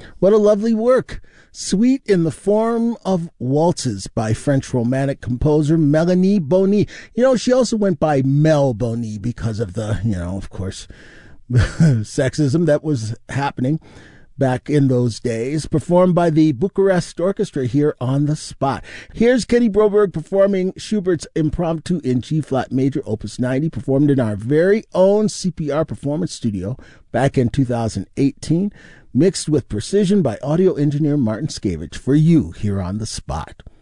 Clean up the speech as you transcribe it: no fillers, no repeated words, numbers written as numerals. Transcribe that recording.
What a lovely work. Suite in the Form of Waltzes by French romantic composer Melanie Bonny. She also went by Mel Bonny because of the, of course, sexism that was happening back in those days, performed by the Bucharest Orchestra here on the spot. Here's Kenny Broberg performing Schubert's Impromptu in G-flat major, Opus 90, performed in our very own CPR Performance Studio back in 2018, mixed with precision by audio engineer Martin Skavich for you here on the spot.